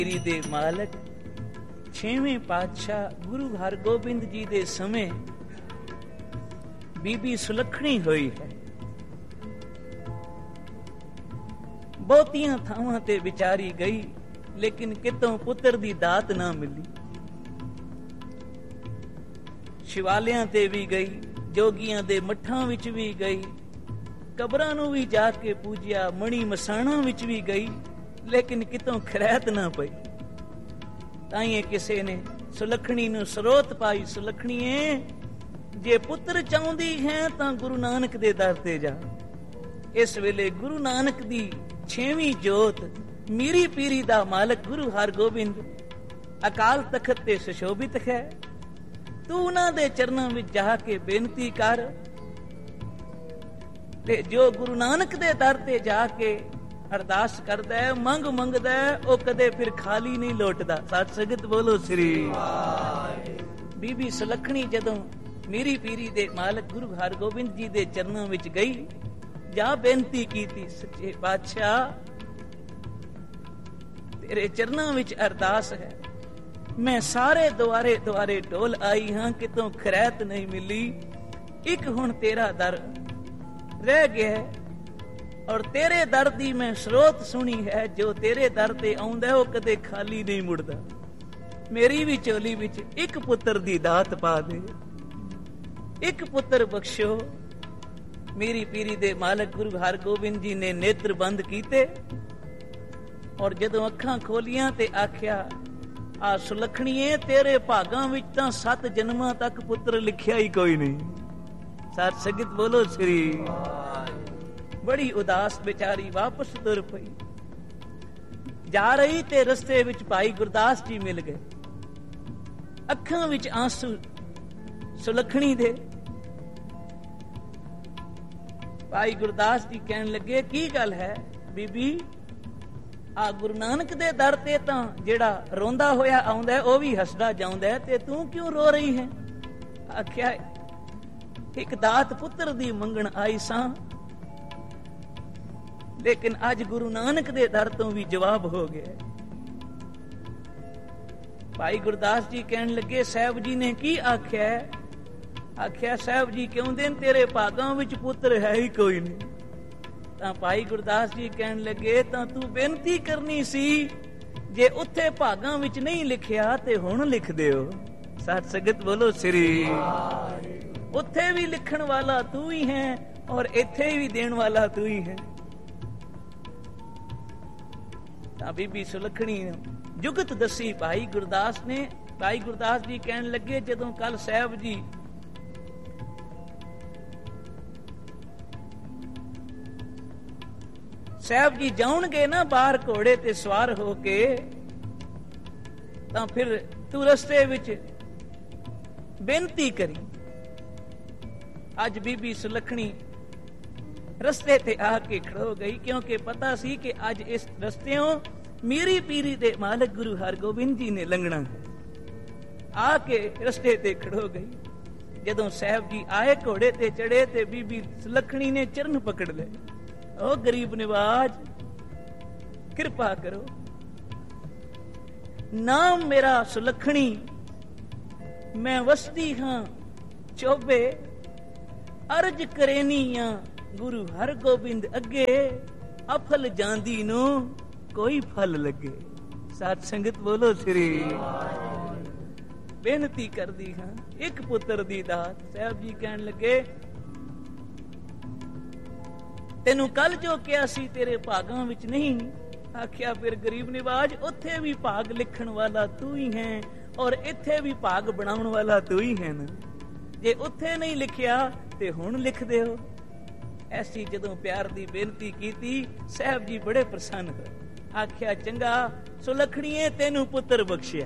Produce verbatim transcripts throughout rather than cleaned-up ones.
ਮੇਰੀ ਦੇ ਮਾਲਕ ਛੇਵੇਂ ਪਾਤਸ਼ਾਹ ਗੁਰੂ ਹਰਗੋਬਿੰਦ ਜੀ ਦੇ ਸਮੇਂ ਬੀਬੀ ਸੁਲੱਖਣੀ ਹੋਈ ਹੈ। ਬਹੁਤੀਆਂ ਥਾਵਾਂ ਤੇ ਵਿਚਾਰੀ ਗਈ, ਲੇਕਿਨ ਕਿਤੋਂ ਪੁੱਤਰ ਦੀ ਦਾਤ ਨਾ ਮਿਲੀ। ਸ਼ਿਵਾਲਿਆਂ ਤੇ ਵੀ ਗਈ, ਜੋਗੀਆਂ ਦੇ ਮੱਠਾਂ ਵਿੱਚ ਵੀ ਗਈ, ਕਬਰਾਂ ਨੂੰ ਵੀ ਜਾ ਕੇ ਪੂਜਿਆ, ਮਣੀ ਮਸਾਣਾਂ ਵਿੱਚ ਵੀ ਗਈ, ਲੇਕਿਨ ਕਿਤੋਂ ਖੈਰਤ ਨਾ ਪਈ। ਤਾਈਂ ਕਿਸੇ ਨੇ ਸੁਲੱਖਣੀ ਨੂੰ ਸਰੋਤ ਪਾਈ, ਸੁਲੱਖਣੀਏ ਜੇ ਪੁੱਤਰ ਚਾਹੁੰਦੀ ਹੈ ਤਾਂ ਗੁਰੂ ਨਾਨਕ ਦੇ ਦਰ ਤੇ ਜਾ। ਇਸ ਵੇਲੇ ਗੁਰੂ ਨਾਨਕ ਦੀ ਛੇਵੀਂ ਜੋਤ ਮੀਰੀ ਪੀਰੀ ਦਾ ਮਾਲਕ ਗੁਰੂ ਹਰਗੋਬਿੰਦ ਅਕਾਲ ਤਖਤ ਤੇ ਸੁਸ਼ੋਭਿਤ ਹੈ। ਤੂੰ ਉਹਨਾਂ ਦੇ ਚਰਨਾਂ ਵਿੱਚ ਜਾ ਕੇ ਬੇਨਤੀ ਕਰ, ਤੇ ਜੋ ਗੁਰੂ ਨਾਨਕ ਦੇ ਦਰ ਤੇ ਜਾ ਕੇ ਅਰਦਾਸ ਕਰਦਾ ਹੈ, ਮੰਗ ਮੰਗਦਾ ਹੈ, ਉਹ ਕਦੇ ਫਿਰ ਖਾਲੀ ਨਹੀਂ ਲੋਟਦਾ। ਸਤ ਸੰਗਤ ਬੋਲੋ ਸ੍ਰੀ। ਬੀਬੀ ਸੁਲੱਖਣੀ ਜਦੋਂ ਮੀਰੀ ਪੀਰੀ ਦੇ ਮਾਲਕ ਗੁਰੂ ਹਰਗੋਬਿੰਦ ਜੀ ਦੇ ਚਰਨਾਂ ਵਿੱਚ ਗਈ, ਜਾ ਬੇਨਤੀ ਕੀਤੀ, ਸੱਚੇ ਪਾਤਸ਼ਾਹ ਤੇਰੇ ਚਰਨਾਂ ਵਿੱਚ ਅਰਦਾਸ ਹੈ, ਮੈਂ ਸਾਰੇ ਦੁਆਰੇ ਦੁਆਰੇ ਢੋਲ ਆਈ ਹਾਂ, ਕਿਤੋਂ ਖੈਰਤ ਨਹੀਂ ਮਿਲੀ। ਇੱਕ ਹੁਣ ਤੇਰਾ ਦਰ ਰਹਿ ਗਿਆ, ਔਰ ਤੇਰੇ ਦਰ ਦੀ ਮੈਂ ਸਰੋਤ ਸੁਣੀ ਹੈ, ਜੋ ਤੇਰੇ ਦਰ ਤੇ ਆਉਂਦਾ ਉਹ ਕਦੇ ਖਾਲੀ ਨਹੀਂ ਮੁੜਦਾ। ਮੇਰੀ ਵੀ ਝੋਲੀ ਵਿੱਚ ਇੱਕ ਪੁੱਤਰ ਦੀ ਦਾਤ ਪਾ ਦੇ, ਇੱਕ ਪੁੱਤਰ ਬਖਸ਼ੋ। ਮੇਰੀ ਪੀਰੀ ਦੇ ਮਾਲਕ ਗੁਰੂ ਹਰਗੋਬਿੰਦ ਜੀ ਨੇ ਨੇਤਰ ਬੰਦ ਕੀਤੇ, ਔਰ ਜਦੋਂ ਅੱਖਾਂ ਖੋਲੀਆਂ ਤੇ ਆਖਿਆ, ਆ ਸੁਲੱਖਣੀਏ ਤੇਰੇ ਭਾਗਾਂ ਵਿੱਚ ਤਾਂ ਸੱਤ ਜਨਮਾਂ ਤੱਕ ਪੁੱਤਰ ਲਿਖਿਆ ਹੀ ਕੋਈ ਨਹੀਂ। ਸਤ ਸੰਗਤ ਬੋਲੋ ਸ੍ਰੀ। ਬੜੀ ਉਦਾਸ ਵਿਚਾਰੀ ਵਾਪਸ ਤੁਰ ਪਈ। ਜਾ ਰਹੀ ਤੇ ਰਸਤੇ ਵਿੱਚ ਭਾਈ ਗੁਰਦਾਸ ਜੀ ਮਿਲ ਗਏ, ਅੱਖਾਂ ਵਿੱਚ ਆਂਸੂ ਸੁਲੱਖਣੀ ਦੇ। ਭਾਈ ਗੁਰਦਾਸ ਜੀ ਕਹਿਣ ਲੱਗੇ, ਕੀ ਗੱਲ ਹੈ ਬੀਬੀ? ਆ ਗੁਰੂ ਨਾਨਕ ਦੇ ਦਰ ਤੇ ਤਾਂ ਜਿਹੜਾ ਰੋਂਦਾ ਹੋਇਆ ਆਉਂਦਾ ਉਹ ਵੀ ਹੱਸਦਾ ਜਾਂਦਾ, ਤੇ ਤੂੰ ਕਿਉਂ ਰੋ ਰਹੀ ਹੈ? ਆਖਿਆ, ਇੱਕ ਦਾਤ ਪੁੱਤਰ ਦੀ ਮੰਗਣ ਆਈ ਸਾਂ, ਲੇਕਿਨ ਅੱਜ ਗੁਰੂ ਨਾਨਕ ਦੇ ਦਰ ਤੋਂ ਵੀ ਜਵਾਬ ਹੋ ਗਿਆ। ਭਾਈ ਗੁਰਦਾਸ ਜੀ ਕਹਿਣ ਲੱਗੇ, ਸਾਹਿਬ ਜੀ ਨੇ ਕੀ ਆਖਿਆ? ਆਖਿਆ, ਸਾਹਿਬ ਜੀ ਕਹਿੰਦੇ ਨੇ ਤੇਰੇ ਭਾਗਾਂ ਵਿੱਚ ਪੁੱਤਰ ਹੈ ਹੀ ਕੋਈ ਨਹੀਂ। ਤਾਂ ਭਾਈ ਗੁਰਦਾਸ ਜੀ ਕਹਿਣ ਲੱਗੇ, ਤਾਂ ਤੂੰ ਬੇਨਤੀ ਕਰਨੀ ਸੀ, ਜੇ ਉੱਥੇ ਭਾਗਾਂ ਵਿੱਚ ਨਹੀਂ ਲਿਖਿਆ ਤੇ ਹੁਣ ਲਿਖ ਦਿਓ। ਸਤ ਸੰਗਤ ਬੋਲੋ ਸ੍ਰੀ। ਉੱਥੇ ਵੀ ਲਿਖਣ ਵਾਲਾ ਤੂੰ ਹੀ ਹੈ, ਔਰ ਇੱਥੇ ਵੀ ਦੇਣ ਵਾਲਾ ਤੂੰ ਹੀ ਹੈ। ਤਾਂ ਬੀਬੀ ਸੁਲੱਖਣੀ ਨੇ ਜੁਗਤ ਦੱਸੀ ਭਾਈ ਗੁਰਦਾਸ ਨੇ। ਭਾਈ ਗੁਰਦਾਸ ਜੀ ਕਹਿਣ ਲੱਗੇ, ਜਦੋਂ ਕੱਲ ਸਾਹਿਬ ਜੀ ਸਾਹਿਬ ਜੀ ਜਾਉਣਗੇ ਨਾ ਬਾਹਰ ਘੋੜੇ ਤੇ ਸਵਾਰ ਹੋ ਕੇ, ਤਾਂ ਫਿਰ ਤੂੰ ਰਸਤੇ ਵਿੱਚ ਬੇਨਤੀ ਕਰੀ। ਅੱਜ ਬੀਬੀ ਸੁਲੱਖਣੀ ਰਸਤੇ ਤੇ ਆ ਕੇ ਖੜੋ ਗਈ, ਕਿਉਂਕਿ ਪਤਾ ਸੀ ਕਿ ਅੱਜ ਇਸ ਰਸਤਿਓਂ ਮੀਰੀ ਪੀਰੀ ਦੇ ਮਾਲਕ ਗੁਰੂ ਹਰਗੋਬਿੰਦ ਜੀ ਨੇ ਲੰਘਣਾ ਹੈ। ਆ ਕੇ ਰਸਤੇ ਤੇ ਖੜੋ ਗਈ। ਜਦੋਂ ਸਾਹਿਬ ਜੀ ਆਏ, ਘੋੜੇ ਤੇ ਚੜੇ, ਤੇ ਬੀਬੀ ਸੁਲੱਖਣੀ ਨੇ ਚਰਨ ਪਕੜ ਲਏ। ਓ ਗਰੀਬ ਨਿਵਾਜ, ਕਿਰਪਾ ਕਰੋ, ਨਾਮ ਮੇਰਾ ਸੁਲੱਖਣੀ, ਮੈਂ ਵਸਦੀ ਹਾਂ ਚੋਬੇ, ਅਰਜ ਕਰੇਨੀਆਂ ਗੁਰੂ ਹਰਗੋਬਿੰਦ ਅੱਗੇ, ਅਫਲ ਜਾਂਦੀ ਨੂੰ ਕੋਈ ਫਲ ਲੱਗੇ। ਸਤ ਸੰਗਤ ਬੋਲੋ ਸ੍ਰੀ। ਬੇਨਤੀ ਕਰਦੀ ਹਾਂ, ਇੱਕ ਪੁੱਤਰ ਦੀ ਦਾਤ। ਸਾਹਿਬ ਜੀ ਕਹਿਣ ਲੱਗੇ, ਤੈਨੂੰ ਕੱਲ ਜੋ ਕਿਹਾ ਸੀ ਤੇਰੇ ਭਾਗਾਂ ਵਿੱਚ ਨਹੀਂ। ਆਖਿਆ, ਫਿਰ ਗਰੀਬ ਨਿਵਾਜ, ਉੱਥੇ ਵੀ ਭਾਗ ਲਿਖਣ ਵਾਲਾ ਤੂੰ ਹੀ ਹੈ, ਔਰ ਇੱਥੇ ਵੀ ਭਾਗ ਬਣਾਉਣ ਵਾਲਾ ਤੂੰ ਹੀ ਹੈ ਨਾ। ਜੇ ਉੱਥੇ ਨਹੀਂ ਲਿਖਿਆ ਤੇ ਹੁਣ ਲਿਖ ਦਿਓ। ਐਸੀ ਜਦੋਂ ਪਿਆਰ ਦੀ ਬੇਨਤੀ ਕੀਤੀ, ਸਾਹਿਬ ਜੀ ਬੜੇ ਪ੍ਰਸੰਨ ਹੋਏ। ਆਖਿਆ, ਚੰਗਾ ਸੁਲੱਖਣੀਏ, ਤੈਨੂੰ ਪੁੱਤਰ ਬਖਸ਼ਿਆ।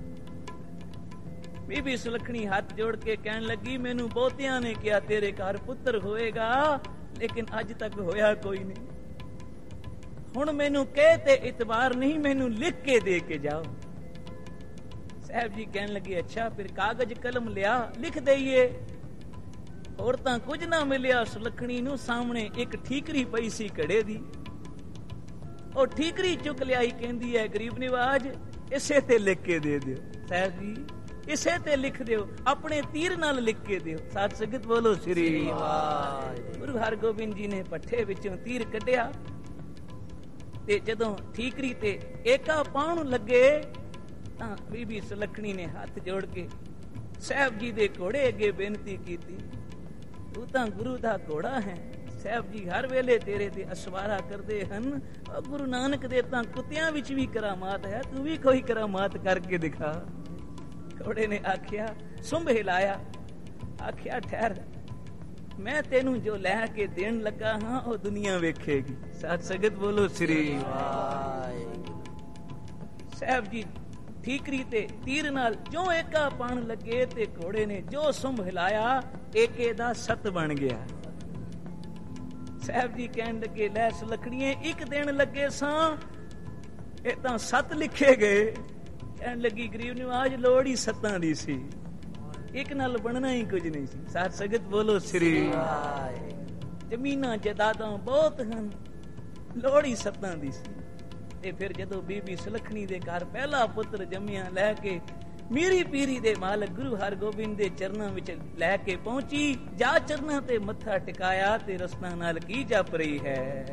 ਬੀਬੀ ਸੁਲੱਖਣੀ ਹੱਥ ਜੋੜ ਕੇ ਕਹਿਣ ਲੱਗੀ, ਮੈਨੂੰ ਬਹੁਤਿਆਂ ਨੇ ਕਿਹਾ ਤੇਰੇ ਘਰ ਪੁੱਤਰ ਹੋਏਗਾ, ਲੇਕਿਨ ਅੱਜ ਤੱਕ ਹੋਇਆ ਕੋਈ ਨਹੀਂ। ਹੁਣ ਮੈਨੂੰ ਕਹਿ ਤੇ ਇਤਬਾਰ ਨਹੀਂ, ਮੈਨੂੰ ਲਿਖ ਕੇ ਦੇ ਕੇ ਜਾਓ। ਸਾਹਿਬ ਜੀ ਕਹਿਣ ਲੱਗੇ, ਅੱਛਾ ਫਿਰ ਕਾਗਜ਼ ਕਲਮ ਲਿਆ, ਲਿਖ ਦਈਏ। ਹੋਰ ਤਾਂ ਕੁਝ ਨਾ ਮਿਲਿਆ ਸੁਲੱਖਣੀ ਨੂੰ। ਸਾਹਮਣੇ ਇੱਕ ਠੀਕਰੀ ਪਈ ਸੀ ਘੜੇ ਦੀ, ਉਹ ਠੀਕਰੀ ਚੁੱਕ ਲਿਆਈ, ਕਹਿੰਦੀ ਹੈ ਗਰੀਬ ਨਿਵਾਜ ਇਸੇ ਤੇ ਲਿਖ ਕੇ ਦੇ ਦਿਓ। ਸਾਹਿਬ ਜੀ ਇਸੇ ਤੇ ਲਿਖ ਦਿਓ, ਆਪਣੇ ਤੀਰ ਨਾਲ ਲਿਖ ਕੇ ਦਿਓ। ਸਾਧ ਸੰਗਤ ਬੋਲੋ ਸ੍ਰੀ ਵਾਹਿਗੁਰੂ। ਗੁਰੂ ਹਰਗੋਬਿੰਦ ਜੀ ਨੇ ਪੱਠੇ ਵਿੱਚੋਂ ਤੀਰ ਕੱਢਿਆ ਤੇ ਜਦੋਂ ਠੀਕਰੀ ਤੇ ਏਕਾ ਪਾਉਣ ਲੱਗੇ ਤਾਂ ਬੀਬੀ ਸੁਲੱਖਣੀ ਨੇ ਹੱਥ ਜੋੜ ਕੇ ਸਾਹਿਬ ਜੀ ਦੇ ਘੋੜੇ ਅੱਗੇ ਬੇਨਤੀ ਕੀਤੀ, ਤੂੰ ਤਾਂ ਗੁਰੂ ਦਾ ਘੋੜਾ ਹੈ, ਸਾਹਿਬ ਜੀ ਹਰ ਵੇਲੇ ਤੇਰੇ ਤੇ ਅਸਵਾਰਾ ਕਰਦੇ ਹਨ। ਉਹ ਗੁਰੂ ਨਾਨਕ ਦੇ ਤਾਂ ਕੁੱਤਿਆਂ ਵਿੱਚ ਵੀ ਕਰਾਮਾਤ ਹੈ, ਤੂੰ ਵੀ ਕੋਈ ਕਰਾਮਾਤ ਕਰਕੇ ਦਿਖਾ। ਘੋੜੇ ਨੇ ਆਖਿਆ, ਸੁੰਭ ਹਿਲਾਇਆ, ਆਖਿਆ ਠਹਿਰ, ਮੈਂ ਤੈਨੂੰ ਜੋ ਲੈ ਕੇ ਦੇਣ ਲੱਗਾ ਹਾਂ ਉਹ ਦੁਨੀਆ ਵੇਖੇਗੀ। ਸਾਧ ਸੰਗਤ ਬੋਲੋ ਸ੍ਰੀ ਵਾਹਿਗੁਰੂ। ਸਾਹਿਬ ਜੀ ਠੀਕਰੀ ਤੇ ਤੀਰ ਨਾਲ ਜੋ ਏਕਾ ਪਾਣ ਲੱਗੇ ਤੇ ਘੋੜੇ ਨੇ ਜੋ ਸੁੰਭ ਹਿਲਾਇਆ, ਏਕੇ ਦਾ ਸੱਤ ਬਣ ਗਿਆ। ਸਾਹਿਬ ਜੀ ਕਹਿਣ ਲੱਗੇ, ਲੈ ਸੁਲੱਖਣੀਏ ਇੱਕ ਦੇਣ ਲੱਗੇ ਸਾਂ, ਇਹ ਤਾਂ ਸੱਤ ਲਿਖੇ ਗਏ। ਕਹਿਣ ਲੱਗੀ ਗਰੀਬ ਨਿਵਾਜ ਲੋੜ ਹੀ ਸੱਤਾਂ ਦੀ ਸੀ, ਇੱਕ ਨਾਲ ਬਣਨਾ ਹੀ ਕੁਝ ਨਹੀਂ ਸੀ। ਸਾਧ ਸੰਗਤ ਬੋਲੋ ਸ੍ਰੀ ਵਾਹਿਗੁਰੂ। ਜ਼ਮੀਨਾਂ ਜਾਇਦਾਦਾਂ ਬਹੁਤ ਹਨ, ਲੋੜ ਹੀ ਸੱਤਾਂ ਦੀ ਸੀ। ਤੇ ਫਿਰ ਜਦੋਂ ਬੀਬੀ ਸੁਲੱਖਣੀ ਦੇ ਘਰ ਪਹਿਲਾ ਪੁੱਤਰ ਜੰਮਿਆ, ਲੈ ਕੇ ਮੀਰੀ ਪੀਰੀ ਦੇ ਮਾਲਕ ਗੁਰੂ ਹਰਗੋਬਿੰਦ ਦੇ ਚਰਨਾਂ ਵਿੱਚ ਲੈ ਕੇ ਪਹੁੰਚੀ, ਜਾ ਚਰਨਾਂ ਤੇ ਮੱਥਾ ਟਿਕਾਇਆ ਤੇ ਰਸਨਾ ਨਾਲ ਕੀ ਜਪ ਰਹੀ ਹੈ।